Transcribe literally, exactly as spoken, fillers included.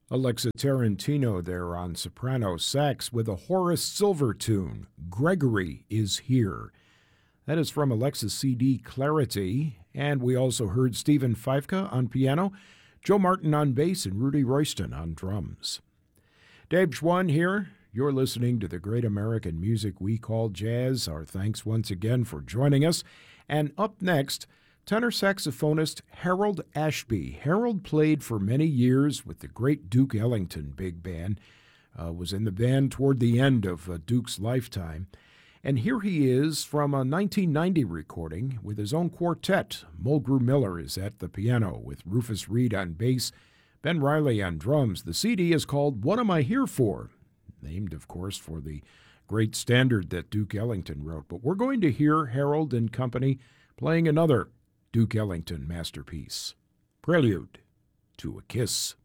Alexa Tarantino there on soprano sax with a Horace Silver tune, Gregory is Here. That is from Alexa's C D Clarity, and we also heard Stephen Feifka on piano, Joe Martin on bass, and Rudy Royston on drums. Dave Schwann here. You're listening to the great American music we call jazz. Our thanks once again for joining us. And up next, tenor saxophonist Harold Ashby. Harold played for many years with the great Duke Ellington Big Band, uh, was in the band toward the end of uh, Duke's lifetime. And here he is from a nineteen ninety recording with his own quartet. Mulgrew Miller is at the piano with Rufus Reid on bass, Ben Riley on drums. The C D is called What Am I Here For? Named, of course, for the great standard that Duke Ellington wrote. But we're going to hear Harold and company playing another Duke Ellington masterpiece, Prelude to a Kiss.